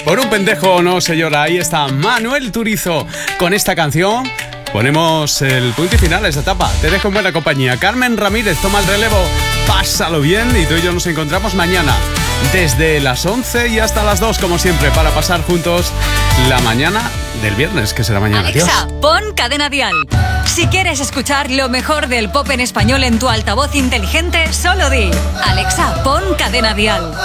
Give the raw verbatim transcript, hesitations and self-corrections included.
Por un pendejo no se llora. Ahí está Manuel Turizo con esta canción. Ponemos el punto y final a esta etapa. Te dejo en buena compañía. Carmen Ramírez toma el relevo. Pásalo bien y tú y yo nos encontramos mañana desde las once y hasta las dos, como siempre, para pasar juntos la mañana del viernes, que será mañana. Alexa, Adiós. pon Cadena Dial. Si quieres escuchar lo mejor del pop en español en tu altavoz inteligente, solo di: Alexa, pon Cadena Dial.